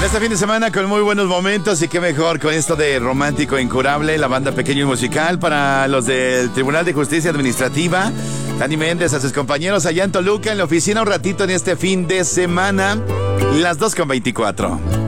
En este fin de semana con muy buenos momentos y qué mejor con esto de Romántico Incurable, la banda Pequeño y Musical para los del Tribunal de Justicia Administrativa. Dani Méndez a sus compañeros allá en Toluca en la oficina un ratito en este fin de semana, las 2:24.